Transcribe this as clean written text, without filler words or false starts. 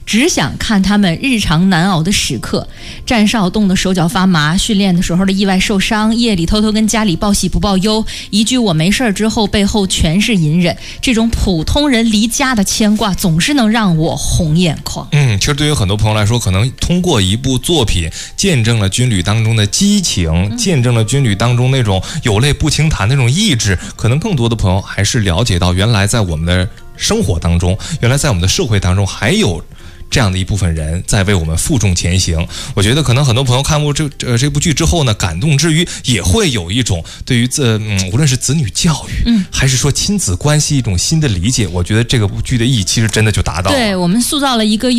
只想看他们日常难熬的时刻，站哨冻得手脚发麻，训练的时候的意外受伤，夜里偷偷跟家里报喜不报忧，一句我没事之后背后全是隐忍，这种普通人离家的牵挂总是能让我红眼眶。 其实对于很多朋友来说，可能通过一部作品见证了军旅当中的激情，见证了军旅当中那种有泪不轻弹那种意志，可能更多的朋友还是了解到原来在我们的生活当中，原来在我们的社会当中还有这样的一部分人在为我们负重前行。我觉得可能很多朋友看过这部剧之后呢，感动之余也会有一种对于无论是子女教育，还是说亲子关系一种新的理解。我觉得这个部剧的意义其实真的就达到了。 对，我们塑造了一个